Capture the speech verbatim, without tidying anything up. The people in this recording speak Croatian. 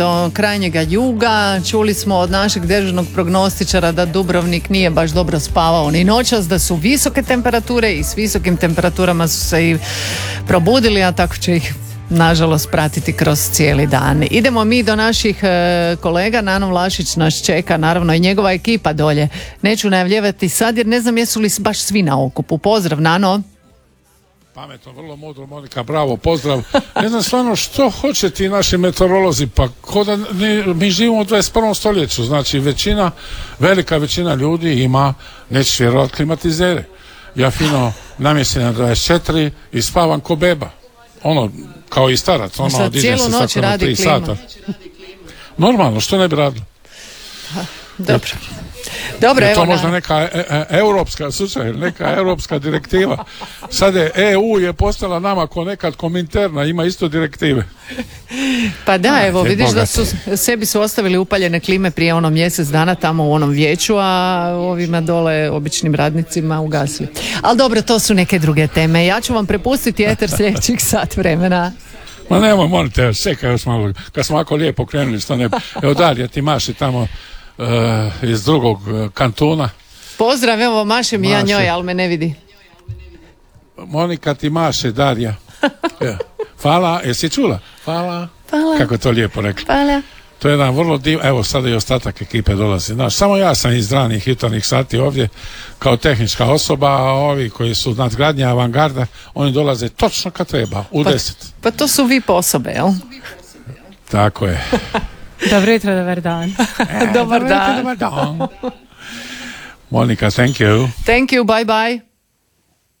do krajnjega juga. Čuli smo od našeg dežurnog prognostičara da Dubrovnik nije baš dobro spavao ni noćas, da su visoke temperature i s visokim temperaturama su se i probudili, a tako će ih nažalost pratiti kroz cijeli dan. Idemo mi do naših e, kolega. Nano Vlašić nas čeka, naravno i njegova ekipa dolje. Neću najavljivati sad jer ne znam jesu li baš svi na okupu. Pozdrav, Nano. Pametno, vrlo mudro, Monika, bravo, pozdrav. Ne znam stvarno što hoće ti naši meteorolozi, pa ko da ne, mi živimo u dvadeset prvom stoljeću, znači većina, velika većina ljudi ima, nećeš vjerovati, klimatizere. Ja fino namjestim na dvadeset četiri i spavam ko beba. Ono, kao i starac, ono, diže se tako na tri sata. Normalno, što ne bi radilo? Dobro. Dobro, je to evo možda na... neka e, e, europska, slučaj, neka europska direktiva. Sad je E U je postala nama ko nekad Kominterna, ima isto direktive. Pa da, evo, je vidiš bogati. da su sebi su ostavili upaljene klime prije ono mjesec dana tamo u onom vijeću, a ovima dole običnim radnicima ugasili. Ali dobro, to su neke druge teme. Ja ću vam prepustiti eter sljedećih sat vremena. Ma nemoj, molite, čekaj još malo, kad smo ovako lijepo krenuli, što ne... Evo Darija ti maši tamo uh, iz drugog uh, kantuna. Pozdrav, evo mašem ja njoj, ali me ne vidi. Monika ti maše, Darija. Ja. Hvala, jesi čula? Hvala. Hvala. Kako je to lijepo rekla. Hvala. To je jedan vrlo div... Evo sada i ostatak ekipe dolazi. Znaš, samo ja sam iz ranih jutarnjih sati ovdje kao tehnička osoba, a ovi koji su nadgradnja avangarda, oni dolaze točno kad treba, u pa, deset. Pa to su vi po osobe, jel? Tako je. Dobro jutro, dobar dan. Dobar dan. Dobar dan. Monika, thank you. Thank you, bye bye.